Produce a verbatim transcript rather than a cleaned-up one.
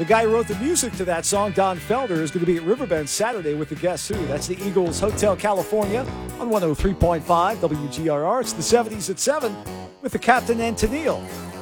The guy who wrote the music to that song, Don Felder, is going to be at Riverbend Saturday with the Guess Who. That's the Eagles Hotel California on one oh three point five W G R R. It's the seventies at seven with the Captain and Tennille.